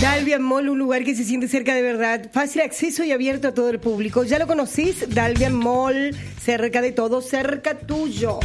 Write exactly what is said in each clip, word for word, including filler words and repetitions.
Dalvian Mall, un lugar que se siente cerca de verdad, fácil acceso y abierto a todo el público. ¿Ya lo conocís? Dalvian Mall, cerca de todo, cerca tuyo.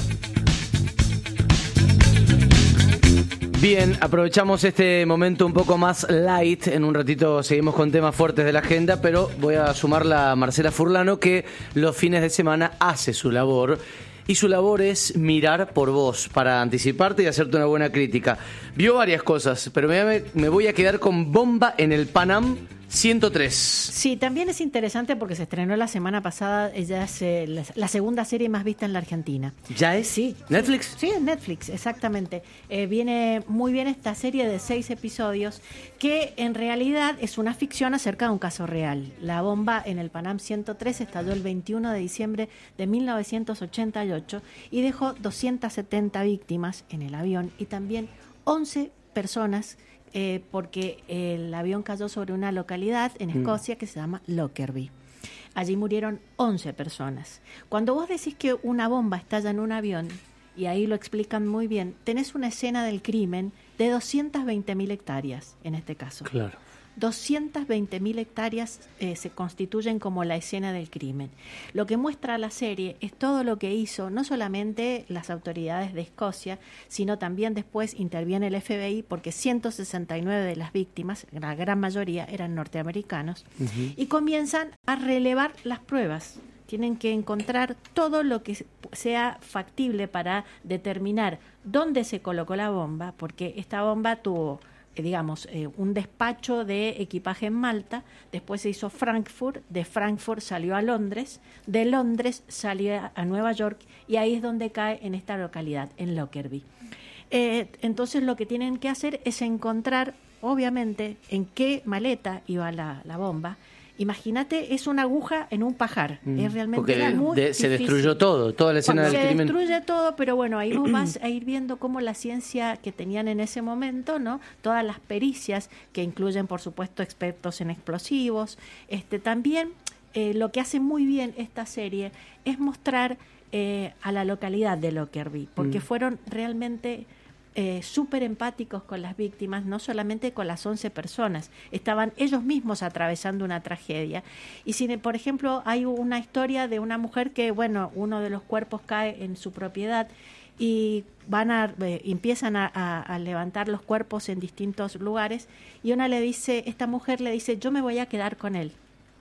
Bien, aprovechamos este momento un poco más light. En un ratito seguimos con temas fuertes de la agenda, pero voy a sumarla a Marcela Furlano, que los fines de semana hace su labor. Y su labor es mirar por vos, para anticiparte y hacerte una buena crítica. Vio varias cosas, pero me, me voy a quedar con Bomba en el Panam ciento tres. Sí, también es interesante porque se estrenó la semana pasada, ella es eh, la, la segunda serie más vista en la Argentina. ¿Ya es? Sí. ¿Netflix? Sí, es Netflix, exactamente. Eh, viene muy bien esta serie de seis episodios que en realidad es una ficción acerca de un caso real. La bomba en el Panam ciento tres estalló el veintiuno de diciembre de mil novecientos ochenta y ocho y dejó doscientas setenta víctimas en el avión y también once personas Eh, porque el avión cayó sobre una localidad en Escocia que se llama Lockerbie. Allí murieron once personas. Cuando vos decís que una bomba estalla en un avión, y ahí lo explican muy bien, tenés una escena del crimen de doscientas veinte mil hectáreas, en este caso. Claro. doscientas veinte mil hectáreas eh, se constituyen como la escena del crimen. Lo que muestra la serie es todo lo que hizo, no solamente las autoridades de Escocia, sino también después interviene el F B I, porque ciento sesenta y nueve de las víctimas, la gran mayoría, eran norteamericanos, uh-huh. y comienzan a relevar las pruebas. Tienen que encontrar todo lo que sea factible para determinar dónde se colocó la bomba, porque esta bomba tuvo digamos, eh, un despacho de equipaje en Malta, después se hizo Frankfurt, de Frankfurt salió a Londres, de Londres salió a Nueva York y ahí es donde cae en esta localidad, en Lockerbie. Eh, entonces lo que tienen que hacer es encontrar, obviamente, en qué maleta iba la, la bomba. Imagínate, es una aguja en un pajar. Mm, es realmente muy de, se destruyó todo, toda la escena bueno, del se crimen. Se destruye todo, pero bueno, ahí vos vas a ir viendo cómo la ciencia que tenían en ese momento, ¿no? Todas las pericias que incluyen, por supuesto, expertos en explosivos. Este, también eh, lo que hace muy bien esta serie es mostrar eh, a la localidad de Lockerbie, porque mm. fueron realmente Eh, súper empáticos con las víctimas, no solamente con las once personas, estaban ellos mismos atravesando una tragedia. Y si, por ejemplo, hay una historia de una mujer que, bueno, uno de los cuerpos cae en su propiedad y van a eh, empiezan a, a, a levantar los cuerpos en distintos lugares y una le dice, esta mujer le dice, yo me voy a quedar con él,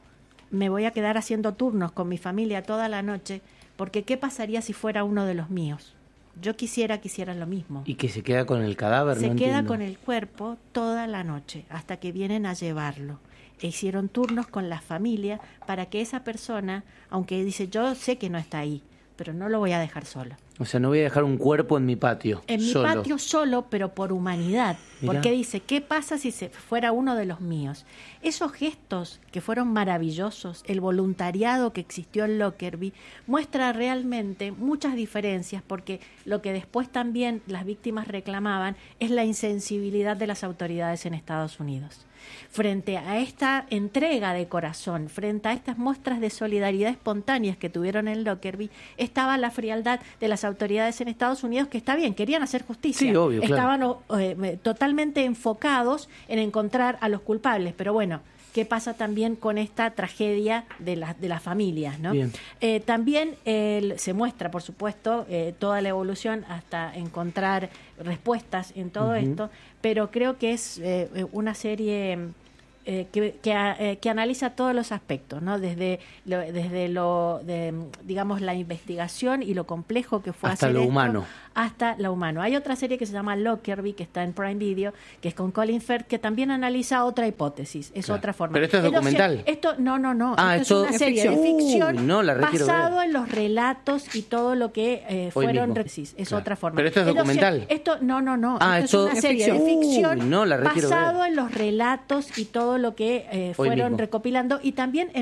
me voy a quedar haciendo turnos con mi familia toda la noche, porque ¿qué pasaría si fuera uno de los míos? Yo quisiera que hicieran lo mismo. ¿Y que se queda con el cadáver? Se no queda entiendo. con el cuerpo toda la noche, hasta que vienen a llevarlo. E hicieron turnos con la familia para que esa persona, aunque dice, yo sé que no está ahí, pero no lo voy a dejar solo. O sea, no voy a dejar un cuerpo en mi patio. En mi solo. patio solo, pero por humanidad. Mirá. Porque dice, ¿qué pasa si se fuera uno de los míos? Esos gestos que fueron maravillosos, el voluntariado que existió en Lockerbie, muestra realmente muchas diferencias, porque lo que después también las víctimas reclamaban es la insensibilidad de las autoridades en Estados Unidos. Frente a esta entrega de corazón, frente a estas muestras de solidaridad espontáneas que tuvieron en Lockerbie, estaba la frialdad de las autoridades en Estados Unidos, que está bien, querían hacer justicia. Sí, obvio, estaban claro. eh, totalmente enfocados en encontrar a los culpables, pero bueno, ¿qué pasa también con esta tragedia de, la, de las familias, ¿no? Eh, también eh, se muestra, por supuesto, eh, toda la evolución hasta encontrar respuestas en todo uh-huh. esto, pero creo que es eh, una serie eh, que, que, eh, que analiza todos los aspectos, ¿no? Desde lo, desde lo de, digamos, la investigación y lo complejo que fue hasta hacer lo esto, humano. Hasta lo humano. Hay otra serie que se llama Lockerbie, que está en Prime Video, que es con Colin Firth, que también analiza otra hipótesis, es claro. otra forma. Pero esto es documental. Esto, no, no, no. Ah, esto es una serie ficción. de ficción Uy, no, la basado en los relatos y todo lo que eh, fueron. Es claro. otra forma. Pero esto es documental. Esto, no, no, no. Ah, esto, esto es una serie ficción. de ficción Uy, no, la basado ver. en los relatos y todo lo que eh, fueron recopilando y también en